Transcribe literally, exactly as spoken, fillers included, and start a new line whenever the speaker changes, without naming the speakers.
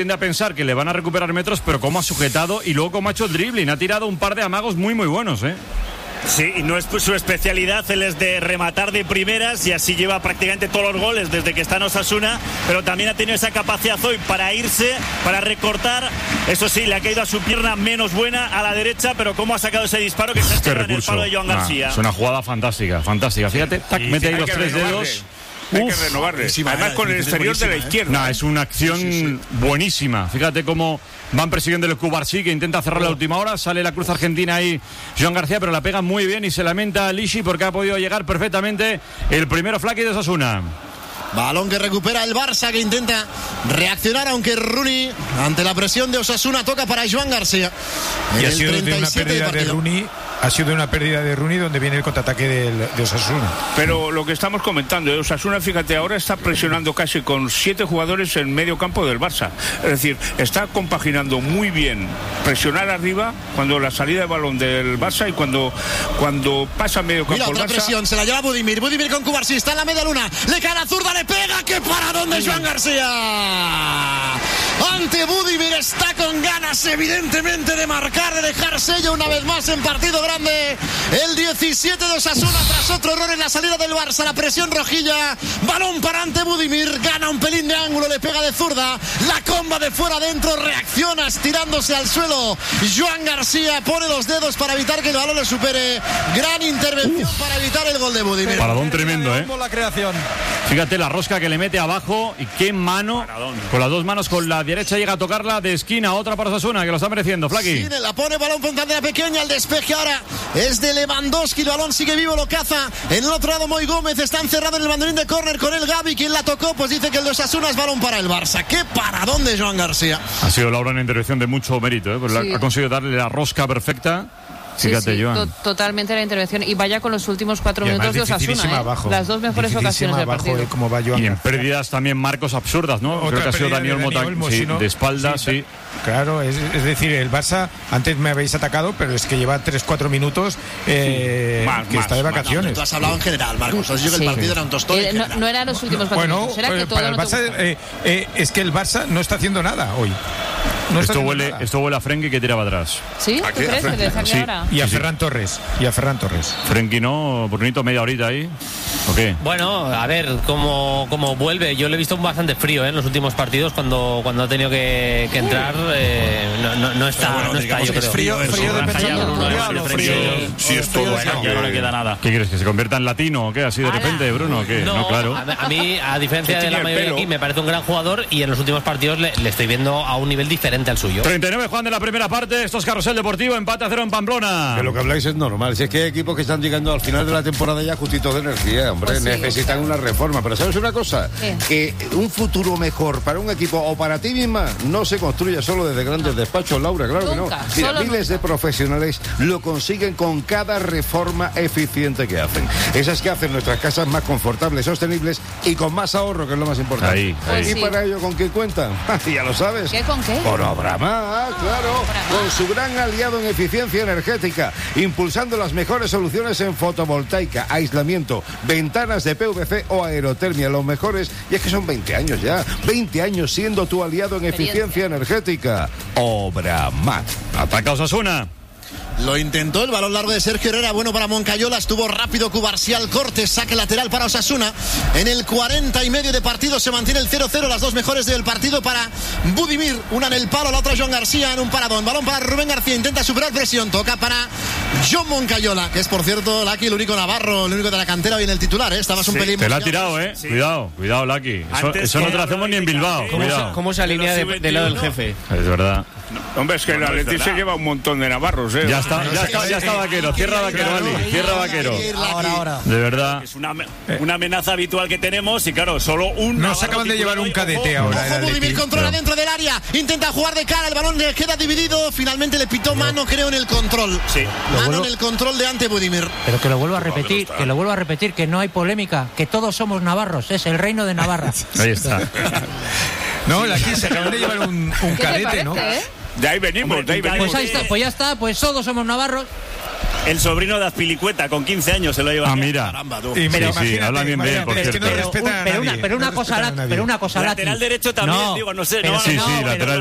tiende a pensar que le van a recuperar metros, pero cómo ha sujetado y luego cómo ha hecho el dribbling. Ha tirado un par de amagos muy, muy buenos, ¿eh?
Sí, y no es su especialidad, él es de rematar de primeras y así lleva prácticamente todos los goles desde que está en Osasuna, pero también ha tenido esa capacidad hoy para irse, para recortar. Eso sí, le ha caído a su pierna menos buena a la derecha, pero cómo ha sacado ese disparo que se ha echado en el palo de Joan García.
Nah, es una jugada fantástica, fantástica. Fíjate, tac, mete ahí los tres dedos.
Hay que renovarle. Además con el exterior de la izquierda.
No, es una acción sí, sí, sí. buenísima. Fíjate cómo van persiguiendo el Cubarsí, que intenta cerrar la última hora. Sale la cruz argentina ahí, Joan García, pero la pega muy bien y se lamenta a Lishi porque ha podido llegar perfectamente el primero Flaky de Osasuna.
Balón que recupera el Barça, que intenta reaccionar, aunque Rooney, ante la presión de Osasuna, toca para Joan García.
Y ha sido de una pérdida de, de Rooney. Ha sido una pérdida de Rooney donde viene el contraataque de, de Osasuna.
Pero lo que estamos comentando, Osasuna, fíjate, ahora está presionando casi con siete jugadores en medio campo del Barça. Es decir, está compaginando muy bien presionar arriba cuando la salida de balón del Barça y cuando, cuando pasa medio campo.
Mira,
el
otra
Barça.
Presión, se la lleva Budimir. Budimir con Cubarsí, está en la media luna. Le cae la zurda, le pega. ¡Qué paradón de Joan García! Ante Budimir, está con ganas, evidentemente, de marcar, de dejar sello una vez más en partido grande. El diecisiete de Osasuna tras otro error en la salida del Barça, la presión rojilla, balón para ante Budimir, gana un pelín de ángulo, le pega de zurda, la comba de fuera adentro, reacciona estirándose al suelo. Joan García pone los dedos para evitar que el balón le supere. Gran intervención Uf. para evitar el gol de Budimir.
Paradón tremendo, ¿eh?
La creación.
Fíjate la rosca que le mete abajo y qué mano. Paradón. Con las dos manos, con la derecha llega a tocarla de esquina, otra para Osasuna, que lo está mereciendo, Flaky.
Sí, la pone balón Fontana pequeña, el despeje ahora es de Lewandowski, el balón sigue vivo, lo caza. En el otro lado Moy Gómez, está encerrado en el banderín de córner con el Gavi, quien la tocó, pues dice que el de Osasuna es balón para el Barça. ¡Qué paradón de Joan García!
Ha sido Laura una intervención de mucho mérito, ¿eh? Pues sí. Ha conseguido darle la rosca perfecta. Fíjate,
sí, sí,
Joan.
To- totalmente la intervención. Y vaya con los últimos cuatro minutos de Osasuna, ¿eh?
Abajo.
Las dos mejores ocasiones del
abajo,
partido.
Eh, como va Joan
y en
García.
pérdidas también marcos absurdas, ¿no? Otra Creo que ha sido Daniel Mota, sí, de espalda, sí. sí.
Claro, es, es decir, el Barça, antes me habéis atacado, pero es que lleva tres cuatro minutos eh, sí. más, que más, está de vacaciones.
Bueno, tú has hablado en general, Marcos. Os digo que
sí.
el partido era un tostón.
Eh, no, no eran los últimos cuatro
bueno,
minutos, era que todo
para el
no
Barça, eh, eh, es que el Barça no está haciendo nada hoy. No
esto, huele, esto huele a Frenkie que tiraba atrás.
¿Sí? ¿Tú crees que le saque
sí.
ahora?
Y a
sí,
Ferran
sí.
Torres. Y a Ferran Torres.
Frenkie no, Brunito, media horita ahí. ¿O qué?
Bueno, a ver, cómo, cómo vuelve. Yo lo he visto bastante frío, ¿eh? En los últimos partidos, cuando, cuando ha tenido que, que entrar. Eh, no, no, no está,
bueno,
no está yo creo.
Frío, frío de
pensamiento.
Frío, sí, es todo.
Bueno,
Ya
no le queda nada.
¿Qué quieres? ¿Que se convierta en latino o qué? ¿Así de
Ala.
repente, Bruno? ¿O qué?
No,
No, claro.
A, a mí, a diferencia de la mayoría
pelo.
aquí, me parece un gran jugador y en los últimos partidos le, le estoy viendo a un nivel diferente al suyo.
treinta y nueve, Juan, de la primera parte. Esto es Carrusel Deportivo, empate a cero en Pamplona.
Que lo que habláis es normal. Si es que hay equipos que están llegando al final de la temporada ya justitos de energía, hombre,
Pues sí.
necesitan una reforma. Pero ¿sabes una cosa?
¿Qué?
Que un futuro mejor para un equipo o para ti misma no se construye solo desde grandes no. despachos, Laura, claro
Nunca,
que no. Mira,
solo
miles
nunca.
de profesionales lo consiguen con cada reforma eficiente que hacen. Esas que hacen nuestras casas más confortables, sostenibles y con más ahorro, que es lo más importante.
Ahí,
ahí.
¿Y
Sí.
para ello con qué cuentan? Ya lo sabes.
¿Qué con qué?
Con Obramar, claro. Con su gran aliado en eficiencia energética, impulsando las mejores soluciones en fotovoltaica, aislamiento, ventanas de P V C o aerotermia, los mejores, y es que son veinte años ya, veinte años siendo tu aliado en eficiencia energética. Obramar.
Ataca Osasuna.
Lo intentó, el balón largo de Sergio Herrera, bueno para Moncayola, estuvo rápido Cubarsí al corte, saque lateral para Osasuna. En el cuarenta y medio de partido se mantiene el cero cero, las dos mejores del partido para Budimir, una en el palo, la otra Joan García en un paradón. Balón para Rubén García, intenta superar presión, toca para John Moncayola, que es por cierto, Laki, el único navarro, el único de la cantera hoy en el titular, ¿eh? Estabas
sí,
un pelín...
Te la ha tirado, ¿eh? Sí. Cuidado, cuidado, Laki. Eso, eso no te lo hacemos ni en Bilbao.
¿Cómo se, cómo se alinea de, del lado del jefe?
Es verdad.
No, hombre, es que el Atleti se lleva un montón de navarros, ¿eh?
Ya está, ya está, ya está Vaquero. Cierra Vaquero, Ali. Cierra Vaquero.
Ahora, ahora.
De verdad.
Es una, una amenaza habitual que tenemos y claro, solo un...
Nos acaban de llevar un cadete ahora.
Ojo, Budimir controla dentro del área, intenta jugar de cara, el balón le queda dividido, finalmente le pitó mano, creo, en el control.
Sí.
Mano
vuelvo...
en el control de ante Budimir.
Pero que lo vuelvo a repetir, que lo vuelvo a repetir, que no hay polémica, que todos somos navarros, es el reino de Navarra.
Ahí está.
No, aquí se acaban de llevar un, un cadete,
parece,
¿no?
¿eh?
De ahí venimos, de ahí venimos.
Pues ahí está, pues ya está, pues todos somos navarros.
El sobrino de Azpilicueta, con quince años, se lo lleva.
Ah, mira.
Caramba, tú.
Sí,
Pero
sí, habla bien de él, por
es que no
cierto.
respeta a
pero,
nadie,
una, pero una
no
cosa,
respeta a
la-
nadie.
pero una cosa,
Lateral
Lati.
derecho también,
No,
digo, no sé.
pero
no,
Sí,
no,
sí,
pero-
lateral